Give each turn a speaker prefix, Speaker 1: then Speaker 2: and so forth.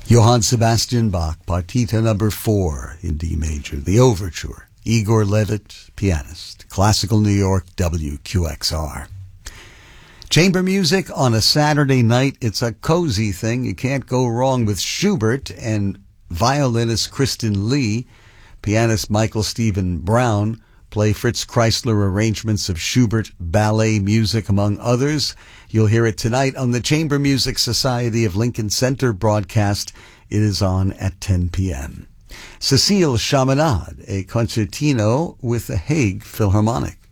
Speaker 1: Johann Sebastian Bach, Partita number 4 in D major, the Overture. Igor Levit, pianist. Classical New York, WQXR. Chamber music on a Saturday night. It's a cozy thing. You can't go wrong with Schubert and violinist Kristen Lee. Pianist Michael Stephen Brown play Fritz Kreisler arrangements of Schubert ballet music, among others. You'll hear it tonight on the Chamber Music Society of Lincoln Center broadcast. It is on at 10 p.m. Cécile Chaminade, a concertino with the Hague Philharmonic.